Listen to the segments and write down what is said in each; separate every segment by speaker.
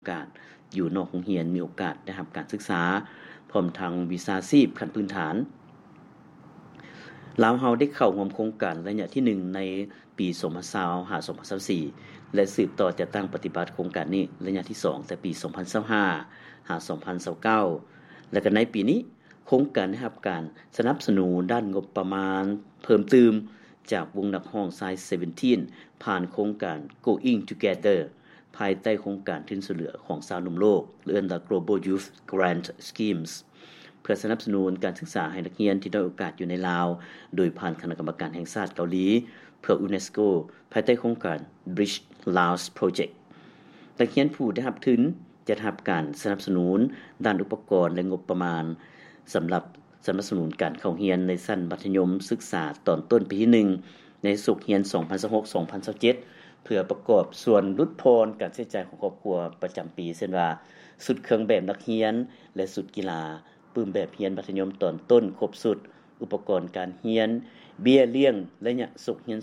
Speaker 1: การอยู่นอกโรงเรียนมีโอกาสได้รับการศึกษาพร้อมทั้งวิชาชีพขั้นพื้นฐานลาวเฮาได้เข้าร่วมโครงการระยะที่1ในปี2020หา2024และสืบต่อจัดตั้งปฏิบัติโครงการนี้ระยะที่2แต่ปี2025หา2029และก็ในปีนี้โครงการได้รับการสนับสนุนด้านงบประมาณเพิ่มเติมจากวงนักร้องสาย17ผ่านโครงการ Going Together ภายใต้โครงการทุนช่วยเหลือของสาวหนุ่มโลกเรียกว่า Global Youth Grant Schemes เพื่อสนับสนุนการศึกษาให้นักเรียนที่ด้อยโอกาสอยู่ในลาวโดยผ่านคณะกรรมการแห่งชาติเกาหลีเพื่อ UNESCO ภายใต้โครงการ Bridge Laos Project นักเรียนผู้ได้รับทุนจะได้รับการสนับสนุนด้านอุปกรณ์และงบประมาณสำหรับสนับสนุนการเข้าเรียนในชั้นมัธยมศึกษาตอนต้นปีที่1ในสุขเรียน2026-2027เพื่อประกอบส่วนลดพรการใช้จ่ายของครอบครัวประจำปีเช่นว่าสุดเครื่องแบบนักเรียนและสุดกีฬาปื้มแบบเรียนมัธยมตอนต้นครบสุดอุปกรณ์การเรียนเบี้ยเลี้ยงระยะสุขเรียน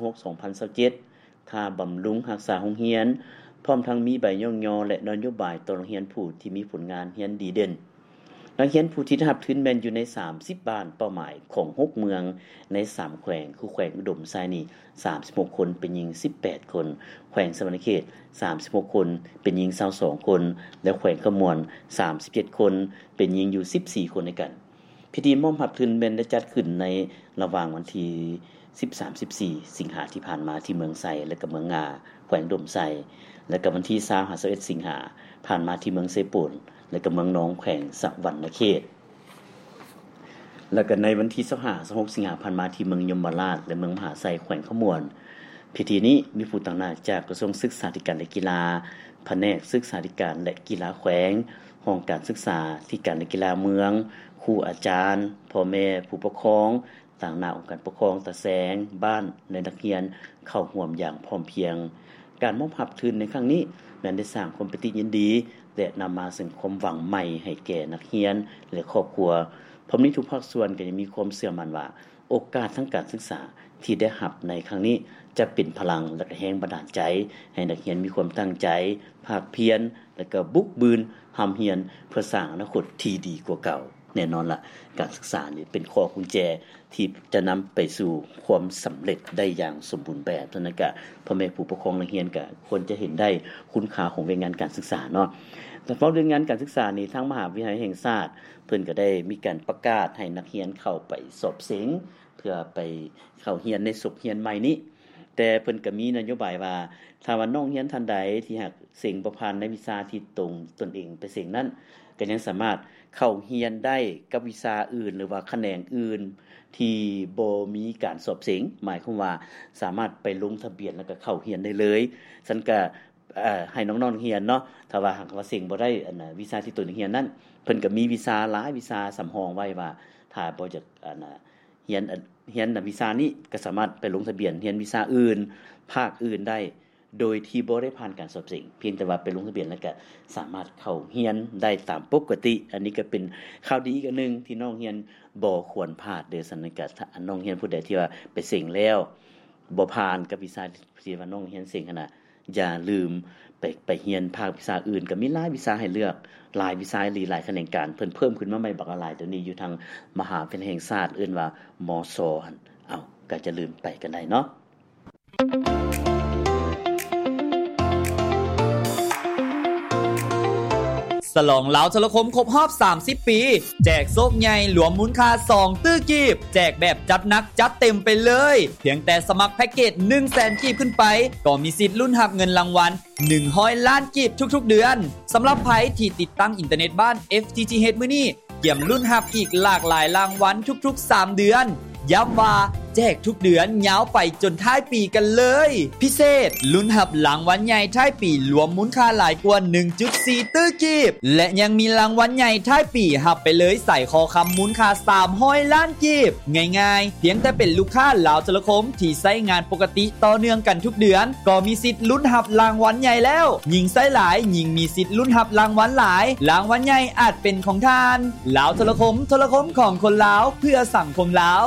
Speaker 1: 2026-2027ค่าบำรุงรักษาโรงเรียนพร้อมทั้งมีใบย่อและนโยบายต่อโรงเรียนผู้ที่มีผลงานเรียนดีเด่นนักเรียนผู้ที่ได้รับทุนแม่นอยู่ใน30บ้านเป้าหมายของ6เมืองใน3แขวงคือแขวงอุดมไซนี่36คนเป็นหญิง18คนแขวงสวรรณเขต36คนเป็นหญิง22คนและแขวงขมวน37คนเป็นหญิงอยู่14คนด้วยกันพิธีมอบรับทุนแม่นได้จัดขึ้นในระหว่างวันที่13-14สิงหาที่ผ่านมาที่เมืองไซและก็เมืองงาแขวงอุดมไซและก็วันที่20-21สิงหาผ่านมาที่เมืองเซปุนและก็เมืองหนองแขวงสวรรณเขตแล้วก็ในวันที่25-26สิงหาผ่านมาที่เมืองยมราชและเมืองมหาไซแขวงขมวนพิธีนี้มีผู้ต่างหน้าจากกระทรวงศึกษาธิการและกีฬาแผนกศึกษาธิการและกีฬาแขวงห้องการศึกษาธิการและกีฬาเมืองครูอาจารย์พ่อแม่ผู้ปกครองต่างหน้าองค์การปกครองตะแสงบ้านและนักเรียนเข้าร่วมอย่างพร้อมเพรียงการมอบรับทุนในครั้งนี้แม้นได้สร้างความปฏิยินดีและนำมาซึ่งความหวังใหม่ให้แก่นักเรียนและครอบครัวพร้อมนี้ทุกภาคส่วนก็ยังมีความเชื่อมั่นว่าโอกาสทางการศึกษาที่ได้รับในครั้งนี้จะเป็นพลังและแรงบันดาลใจให้นักเรียนมีความตั้งใจภาคเพียรและก็บุกบืนทำเรียนเพื่อสร้างอนาคตที่ดีกว่าเก่าแน่นอนล่ะการศึกษานี่เป็นข้อกุญแจที่จะนำไปสู่ความสำเร็จได้อย่างสมบูรณ์แบบเท่านั้นก็พ่อแม่ผู้ปกครองนักเรียนก็ควรจะเห็นได้คุณค่าของงานการศึกษาเนาะแต่เพราะเรื่องงานการศึกษานี่ทางมหาวิทยาลัยแห่งชาติเพิ่นก็ได้มีการประกาศให้นักเรียนเข้าไปสอบเสียงเพื่อไปเข้าเรียนในสุขเรียนใหม่นี้แต่เพิ่นก็มีนโยบายว่าถ้าว่าน้องเรียนท่านใดที่หากเสียงบ่ผ่านในวิชาที่ตรงตนเองไปเสียงนั้นก็ยังสามารถเข้าเรียนได้กับวิชาอื่นหรือว่าแขนงอื่นที่บ่มีการสอบเสียงหมายความว่าสามารถไปลงทะเบียนแล้วก็เข้าเรียนได้เลยฉันก็ให้น้องๆเรียนเนาะถ้าว่าหากว่าเสียงบ่ได้วิชาที่ตนเรียนนั้นเพิ่นก็มีวิชาหลายวิชาสำรองไว้ว่าถ้าบ่จะเรียนวิชานี้ก็สามารถไปลงทะเบียนเรียนวิชาอื่นภาคอื่นได้โดยที่บ่ได้ผ่านการสอบเสียงเพียงแต่ว่าไปลงทะเบียนแล้วก็สามารถเข้าเรียนได้ตามปกติอันนี้ก็เป็นข่าวดีอีกอันนึงที่น้องเรียนบ่ควรพลาดเด้อซั่นก็ถ้าน้องเรียนผู้ใดที่ว่าไปเสียงแล้วบ่ผ่านกับวิชาที่ว่าน้องเรียนเสียงขนาดอย่าลืมไปเรียนภาควิชาอื่นก็มีหลายวิชาให้เลือกหลายวิชาหลายแขนงการเพิ่มขึ้นมาใหม่บักหลายตัวนี้อยู่ทางมหาวิทยาลัยแห่งชาติเอิ้นว่ามศหั่นก็จะลืมไปกันได้เนาะ
Speaker 2: ฉลองลาวโทรคมครบรอบ30ปีแจกโชคใหญ่รวมมูลค่า2ตื้อกีบแจกแบบจัดหนักจัดเต็มไปเลยเพียงแต่สมัครแพ็คเกจ 100,000 กีบขึ้นไปก็มีสิทธิ์ลุ้นรับเงินรางวัล100ล้านกีบทุกๆเดือนสำหรับไผที่ติดตั้งอินเทอร์เน็ตบ้าน FTTH มื้อนี้เตรียมลุ้นรับอีกหลากหลายรางวัลทุกๆ3เดือนย้ำว่าแจกทุกเดือนยาวไปจนท้ายปีกันเลยพิเศษลุ้นรับรางวัลใหญ่ท้ายปีรวมมูลค่าหลายกว่า 1.4 ตื้อกีบและยังมีรางวัลใหญ่ท้ายปีรับไปเลยใส่คอคำมูลค่า300ล้านกีบง่ายๆเพียงแต่เป็นลูกค้าลาวโทรคมที่ใช้งานปกติต่อเนื่องกันทุกเดือนก็มีสิทธิ์ลุ้นรับรางวัลใหญ่แล้วยิ่งใช้หลายยิ่งมีสิทธิ์ลุ้นรับรางวัลหลายรางวัลใหญ่อาจเป็นของท่านลาวโทรคมของคนลาวเพื่อสังคมลาว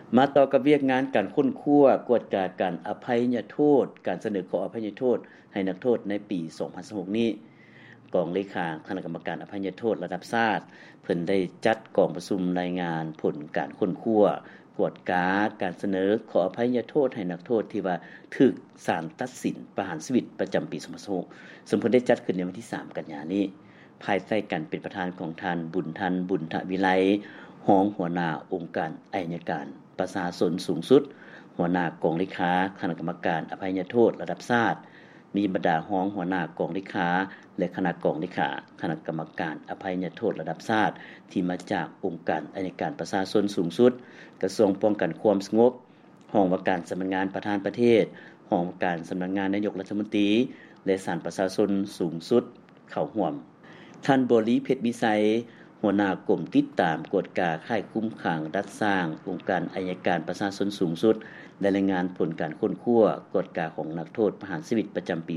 Speaker 1: มาต่อกับเวียกงานการค้นคว้ากวดการอภัยโทษการเสนอขออภัยโทษให้นักโทษในปี 2016 นี้กองเลขาคณะกรรมการอภัยโทษระดับชาติเพิ่นได้จัดกองประชุมรายงานผลการค้นคว้ากวดการเสนอขออภัยโทษให้นักโทษที่ว่าถูกศาลตัดสินประหารชีวิตประจำปี 2016ซึ่งเพิ่นได้จัดขึ้นในวันที่ 3 กันยายนนี้ภายใต้การเป็นประธานของท่านบุญทวิไลรองหัวหน้าองค์การอัยการประชาชนสูงสุดหัวหน้ากองเลขาคณะกรรมการอภัยโทษระดับชาติมีบรรดาห้องหัวหน้ากองเลขาและคณะกองเลขาคณะกรรมการอภัยโทษระดับชาติที่มาจากองค์การอัยการประชาชนสูงสุดกระทรวงป้องกันความสงบห้องว่าการสำนักงานประธานประเทศห้องว่าการสำนักงานนายกรัฐมนตรีและศาลประชาชนสูงสุดเข้าร่วมท่านบริเพชรวิสัยหัวหน้ากรมติดตามกวดกาค่ายคุ้มขังรัฐสร้างองค์การอัยการประชาชนสูงสุดได้รายงานผลการค้นคว้ากวดกาของนักโทษประหารชีวิตประจำปี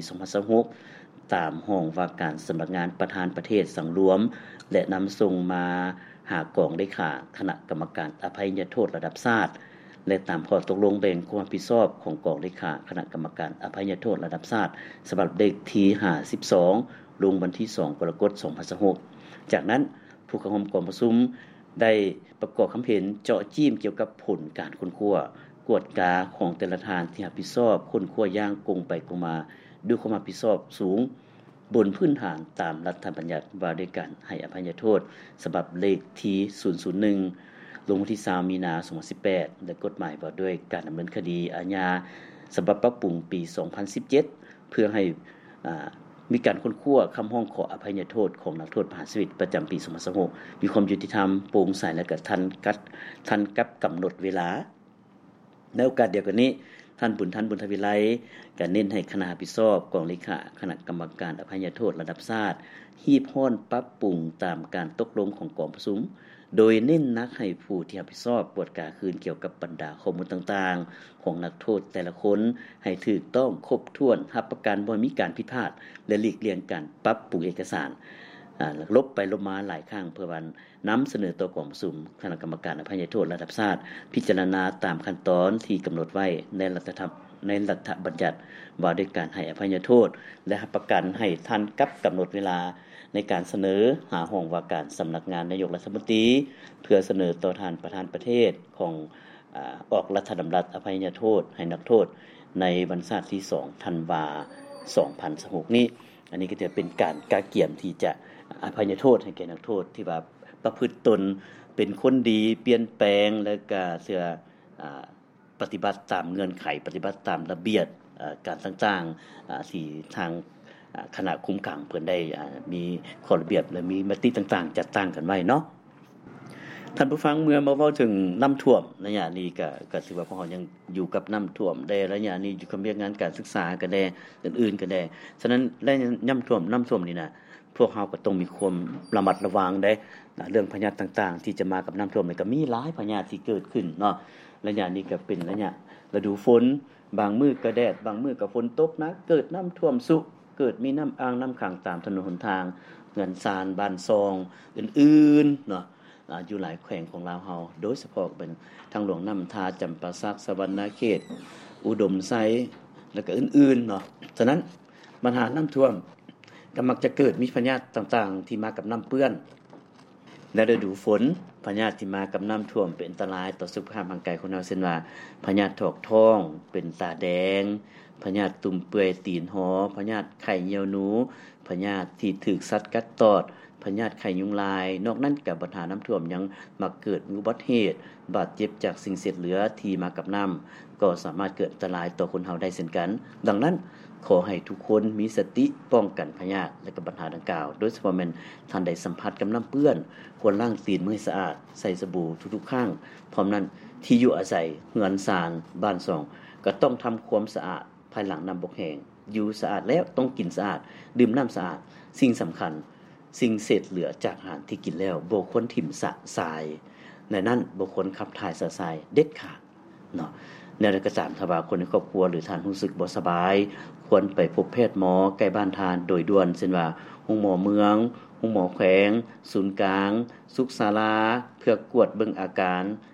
Speaker 1: 2016 ตามห้องว่าการสำนักงานประธานประเทศสังรวมและนำส่งมาหากองเลขาคณะกรรมการอภัยโทษระดับชาติและตามข้อตกลงแบ่งความรับผิดชอบของกองเลขาคณะกรรมการอภัยโทษระดับชาติฉบับเลขที่52ลงวันที่2กรกฎาคม 2016 จากนั้นผู้เข้าร่วมกองประชุมได้ประกอบความเห็นเจาะจิ้มเกี่ยวกับผลการค้นคว้ากวดกาของแต่ละทานที่รับผิดชอบค้นคว้าอย่างกงไปกงมาด้วยความรับผิดชอบสูงบนพื้นฐานตามรัฐบัญญัติว่าด้วยการให้อภัยโทษฉบับเลขที่001ลงวันที่20มีนาคม 2018และกฎหมายว่าด้วยการดำเนินคดีอาญาฉบับปรับปรุงปี 2017 เพื่อให้มีการค้นคว้าคำร้องขออภัยโทษของนักโทษประหารชีวิตประจำปี 2016 มีความยุติธรรมโปร่งใสและก็ทันกับกำหนดเวลาในโอกาสเดียวกันนี้ท่านบุญทวิไลก็เน้นให้คณะรับผิดชอบกองเลขาคณะกรรมการอภัยโทษระดับชาติฮีบฮ้อนปรับปรุงตามการตกลงของกองประชุมโดยเน้นนักให้ผู้ที่รับผิดชอบตรวจการคืนเกี่ยวกับบรรดาข้อมูลต่างๆของนักโทษแต่ละคนให้ถูกต้องครบถ้วนรับประกันบ่มีการผิดพลาดและหลีกเลี่ยงการปรับปรุงเอกสารลบไปลบมาหลายครั้งเพื่อวันนำเสนอต่อกองประชุมคณะกรรมการอภัยโทษระดับชาติพิจารณาตามขั้นตอนที่กำหนดไว้ในรัฐบัญญัติว่าด้วยการให้อภัยโทษและรับประกันให้ทันกับกำหนดเวลาในการเสนอหาห้องว่าการสำนักงานนายกรัฐมนตรีเพื่อเสนอต่อท่านประธานประเทศของออกรัฐดำรัสอภัยโทษให้นักโทษในวันที่2ธันวาคม 2016 นี้อันนี้ก็จะเป็นการกาเกี่ยมที่จะอภัยโทษให้แก่นักโทษที่ว่าประพฤติตนเป็นคนดีเปลี่ยนแปลงและก็เชื่อปฏิบัติตามเงื่อนไขปฏิบัติตามระเบียบการต่างๆที่ทางคณะคุ้มขังเพิ่นได้มีข้อระเบียบและมีมติต่างๆจัดตั้งกันไว้เนาะท่านผู้ฟังเมื่อมาเว้าถึงน้ำท่วมระยะนี้ก็ถือว่าพวกเรายังอยู่กับน้ำท่วมได้ระยะนี้อยู่กับเรื่องงานการศึกษาก็ได้อื่นๆก็ได้ฉะนั้นและน้ำท่วมนี่นะพวกเราก็ต้องมีความระมัดระวังได้เรื่องพยาธิต่างๆที่จะมากับน้ำท่วมนี่ก็มีหลายพยาธิที่เกิดขึ้นเนาะระยะนี้ก็เป็นระยะฤดูฝนบางมื้อก็แดดบางมื้อก็ฝนตกหนักเกิดน้ำท่วมสุเกิดมีน้ำอ่างน้ำขังตามถนนหนทางเงินซานบ้านซองอื่นๆเนาะอยู่หลายแขวงของลาวเฮาโดยเฉพาะเป็นทางหลวงน้ำทาจำปาสักสวรรณเขตอุดมไซแล้วก็อื่นๆเนาะฉะนั้นปัญหาน้ำท่วมก็มักจะเกิดมีพยาธิต่างๆที่มากับน้ำเปื้อนและฤดูฝนพยาธิที่มากับน้ำท่วมเป็นอันตรายต่อสุขภาพร่างกายของเราเช่นว่าพยาธิถอกท้องเป็นตาแดงพยาธิตุ่มเปื่อยตีนหอพยาธิไข้เหี่ยวหนูพยาธิที่ถูกสัตว์กัดตอดพยาธิไข้ยุงลายนอกนั้นกับปัญหาน้ำท่วมยังมักเกิดอุบัติเหตุบาดเจ็บจากสิ่งเศษเหลือที่มากับน้ำก็สามารถเกิดอันตรายต่อคนเฮาได้เช่นกันดังนั้นขอให้ทุกคนมีสติป้องกันพยาธิและก็ปัญหาดังกล่าวโดยเฉพาะแม่นท่านใดสัมผัสกับน้ำเปื้อนควรล้างตีนมือให้สะอาดใส่สบู่ทุกๆครั้งพร้อมนั้นที่อยู่อาศัยเรือนศาลบ้านช่องก็ต้องทำความสะอาดภายหลังน้ำบกแห้งอยู่สะอาดแล้วต้องกินสะอาดดื่มน้ำสะอาดสิ่งสำคัญสิ่งเศษเหลือจากอาหารที่กินแล้วบ่ควรถิ่มสะทรายในนั้นบ่ควรขับถ่ายสะทรายเด็ดขาดเนาะในกระสานถ้าว่าคนในครอบครัวหรือท่านรู้สึกบ่สบายควรไปพบแพทย์หมอใกล้บ้านทานโดยด่วนเช่นว่าโรงหมอเมืองโรงหมอแขวงศูนย์กลางสุขศาลาเพื่อกวดเบิ่งอาการ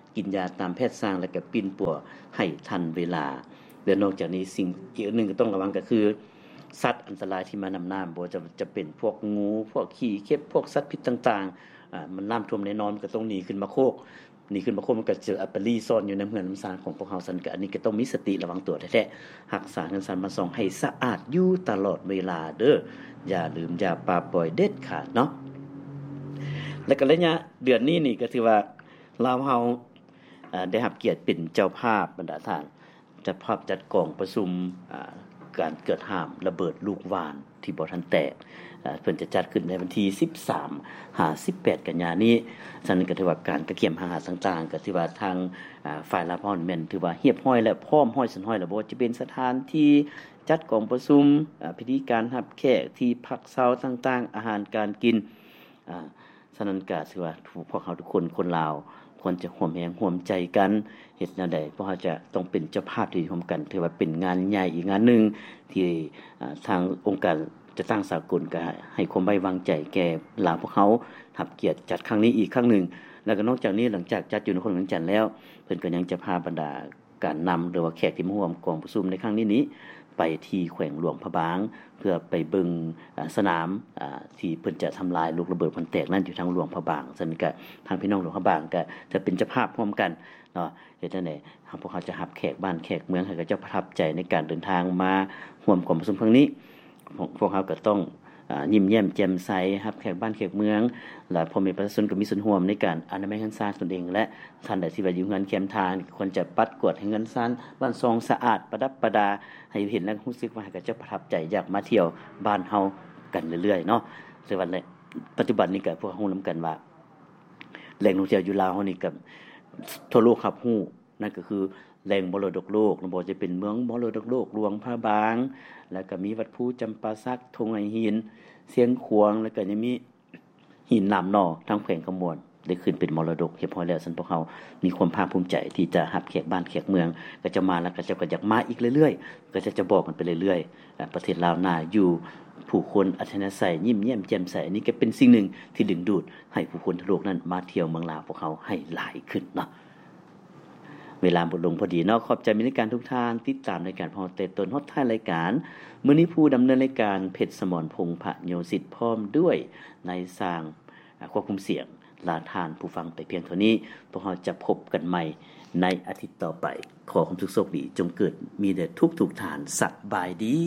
Speaker 1: กินยาตามแพทย์สร้างและก็ปิ้นปัวให้ทันเวลาและนอกจากนี้สิ่งอีกนึงก็ต้องระวังก็คือสัตว์อันตรายที่มานำน้ำบ่จะเป็นพวกงูพวกขี้เข็บพวกสัตว์พิษต่างๆมันน้ำท่วมแน่นอนก็ต้องหนีขึ้นมาโคกมันก็จะอัปรีซ่อนอยู่ในเมืองน้ำสารของพวกเฮาซั่นก็อันนี้ก็ต้องมีสติระวังตัวแท้ๆรักษาเงินสันมาส่องให้สะอาดอยู่ตลอดเวลาเด้ออย่าลืมอย่าปราปล่อยเด็ดขาดเนาะและก็ระยะเดือนนี้นี่ก็ถือว่าลาวเฮาได้รับเกียรติเป็นเจ้าภาพบรรดาท่านจัดกองประชุมการเกิดห้ามระเบิดลูกวานที่บ่ทันแตกเพิ่นจะจัดขึ้นในวันที่13-18 กันยายนนี้ฉะนั้นก็ถือว่าการกระเกียมหาต่างๆก็ถือว่าทางฝ่ายลาพรแม่นถือว่าเรียบร้อยและพร้อมร้อยสันร้อยแล้วบ่จะเป็นสถานที่จัดกองประชุมพิธีการรับแขกที่พักเช้าต่างๆอาหารการกินฉะนั้นก็ถือว่าพวกเขาทุกคนลาวควรจะร่วมแรงร่วมใจกันเฮ็ดแนวใดเพราะว่าจะต้องเป็นเจ้าภาพที่ร่วมกันถือว่าเป็นงานใหญ่อีกงานนึงที่ทางองค์การจะตั้งสากลก็ให้ความไว้วางใจแก่ลาวพวกเขารับเกียรติจัดครั้งนี้อีกครั้งนึงแล้วก็นอกจากนี้หลังจากจัดอยู่นครหลวงจันทน์แล้วเพิ่นก็ยังจะพาบรรดาการนำหรือว่าแขกที่มาร่วมกองประชุมในครั้งนี้ไปที่แขวงหลวงพระบางเพื่อไปเบิ่งสนามที่เพิ่นจะทำลายลูกระเบิดพันแตกนั่นอยู่ทางหลวงพระบางฉะนั้นก็ทางพี่น้องหลวงพระบางก็จะเป็นเจ้าภาพร่วมกันเนาะเฮ็ดจังได๋พวกเขาจะรับแขกบ้านแขกเมืองให้กับเจ้าประทับใจในการเดินทางมาร่วมกองประชุมครั้งนี้พวกเขาก็ต้องยิ้มแย้มแจ่มใสรับแขกบ้านแขกเมืองและพ่อแม่ประชาชนก็มีส่วนร่วมในการอนามัยเงินซ่านตนเองและท่านใดที่ว่าอยู่เงินแคมทานควรจะปัดกวาดให้เงินซ่านบ้านซองสะอาดประดับประดาให้เห็นแล้วรู้สึกว่าให้กับเจ้าประทับใจอยากมาเที่ยวบ้านเฮากันเรื่อยๆเนาะแต่ว่าปัจจุบันนี้ก็พวกเฮารู้กันว่าแหล่งท่องเที่ยวอยู่ลาวเฮานี่ก็ทั่วโลกรับรู้นั่นก็คือแหล่งมรดกโลกบ่จะเป็นเมืองมรดกโลกหลวงพระบางแล้วก็มีวัดภูจำปาสักทงไอหินเสียงขวงแล้วก็ยังมีหินน้ำนอทางแขวงขมวนได้ขึ้นเป็นมรดกเรียบร้อยแล้วซั่นพวกเฮามีความภาคภูมิใจที่จะรับแขกบ้านแขกเมืองก็จะมาแล้วก็จะอยากมาอีกเรื่อยๆก็จะบอกกันไปเรื่อยๆประเทศลาวน่าอยู่ผู้คนอัธยาศัยยิ้มแย้มแจ่มใสนี่ก็เป็นสิ่งหนึ่งที่ดึงดูดให้ผู้คนทั่วโลกนั้นมาเที่ยวเมืองลาวพวกเขาให้หลายขึ้นเนาะเวลาหมดลงพอดีเนาะขอบใจมิตรการทุกท่านติดตามรายการพอเตต้นฮอดท้ายรายการมื้อนี้ผู้ดำเนินรายการเพชรสมรพงษ์พระโยสิทธิ์พร้อมด้วยนายสร้างควบคุมเสียงลาทานผู้ฟังไปเพียงเท่านี้พวกเราจะพบกันใหม่ในอาทิตย์ต่อไปขอความสุขโชคดีจงเกิดมีแด่ทุกๆท่านสบายดี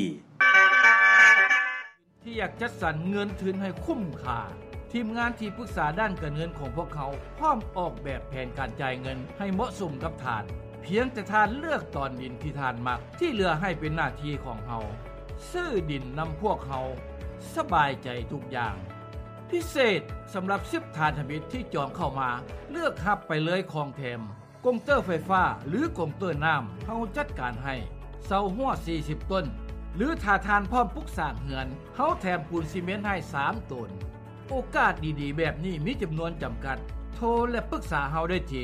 Speaker 3: ที่อยากจัดสรรเงินทุนให้คุ้มค่าทีมงานที่ปรึกษาด้านการเงินของพวกเขาพร้อมออกแบบแผนการจ่ายเงินให้เหมาะสมกับทานเพียงแต่ทานเลือกตอนดินที่ทานมักที่เหลือให้เป็นหน้าที่ของเฮาซื้อดินนำพวกเฮาสบายใจทุกอย่างพิเศษสำหรับ10ทานธมิตรที่จองเข้ามาเลือกรับไปเลยของแถมกงเตอร์ไฟฟ้าหรือกงเตอร์น้ำเฮาจัดการให้เสาหัว40ต้นหรือถ้าทานพร้อมปรึกษาเหือนเฮาแถมปูนซีเมนต์ให้3ต้นโอกาสดีๆแบบนี้มีจำนวนจำกัดโทรและปรึกษาเฮาได้ที่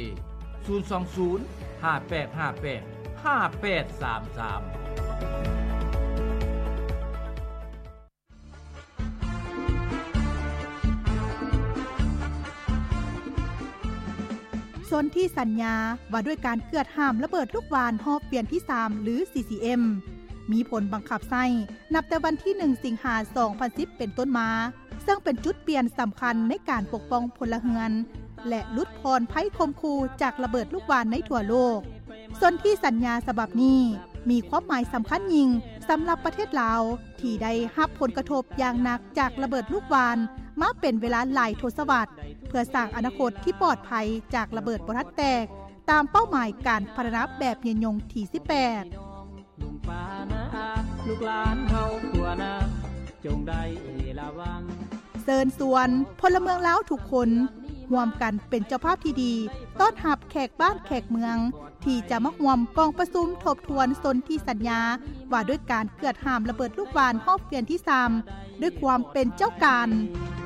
Speaker 3: 020585833
Speaker 4: ส่วนที่สัญญาว่าด้วยการเกิดห้ามระเบิดลูกวานรอบเปลี่ยนที่3หรือ CCM มีผลบังคับใช้นับแต่วันที่1สิงหาคม2010เป็นต้นมาซึ่งเป็นจุดเปลี่ยนสำคัญในการปกป้องพลเรือนและลดพรภัยคมคูจากระเบิดลูกวานในทั่วโลกส่วนที่สัญญาฉบับนี้มีความหมายสำคัญยิ่งสำหรับประเทศลาวที่ได้รับผลกระทบอย่างหนักจากระเบิดลูกวานมาเป็นเวลาหลายทศวรรษเพื่อสร้างอนาคตที่ปลอดภัยจากระเบิดบ่ทันแตกตามเป้าหมายการพัฒนาแบบยืนยงที่18ลุงป้านะลูกหลานเฮาทั่วนาจงได้ระวังเชิญชวนพลเมืองลาวทุกคนร่วมกันเป็นเจ้าภาพที่ดีต้อนรับแขกบ้านแขกเมืองที่จะมาร่วมกองประชุมทบทวนสนธิสัญญาว่าด้วยการเกิดห้ามระเบิดลูกวานรอบเปลี่ยนที่3ด้วยความเป็นเจ้าการ